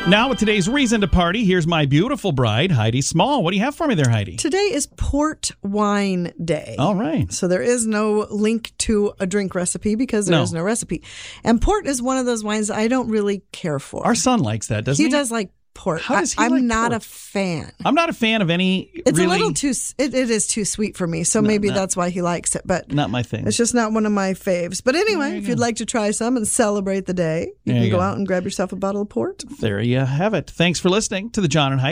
Now with today's reason to party, here's my beautiful bride, Heidi Small. What do you have for me there, Heidi? Today is Port Wine Day. All right. So there is no link to a drink recipe because there is no recipe. And port is one of those wines I don't really care for. Our son likes that, doesn't he? He does like port. How does he I'm like not port? a fan. I'm not a fan of any. It's really, a little too. It is too sweet for me. So maybe that's why he likes it. But not my thing. it's just not one of my faves. But anyway, if you'd like to try some and celebrate the day, you can go out and grab yourself a bottle of port. There you have it. Thanks for listening to the John and Heidi